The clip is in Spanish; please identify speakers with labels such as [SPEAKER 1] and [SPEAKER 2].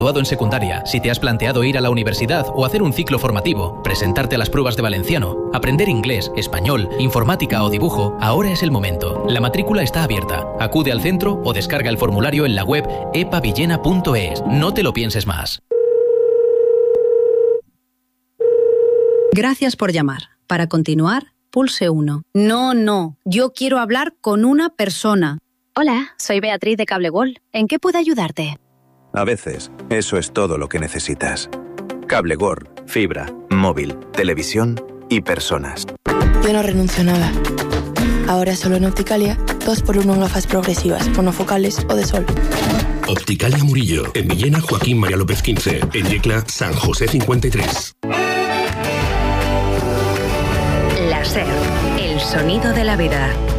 [SPEAKER 1] Graduado en secundaria, si te has planteado ir a la universidad o hacer un ciclo formativo, presentarte a las pruebas de valenciano, aprender inglés, español, informática o dibujo, ahora es el momento. La matrícula está abierta. Acude al centro o descarga el formulario en la web epavillena.es. No te lo pienses más.
[SPEAKER 2] Gracias por llamar. Para continuar, pulse 1. No, yo quiero hablar con una persona.
[SPEAKER 3] Hola, soy Beatriz de Cable World. ¿En qué puedo ayudarte?
[SPEAKER 4] A veces, eso es todo lo que necesitas. Cable World, fibra, móvil, televisión y personas.
[SPEAKER 5] Yo no renuncio a nada. Ahora solo en Opticalia, 2x1 en gafas progresivas, monofocales o de sol.
[SPEAKER 6] Opticalia Murillo, en Villena Joaquín María López 15, en Yecla San José 53.
[SPEAKER 7] La SER, el sonido de la vida.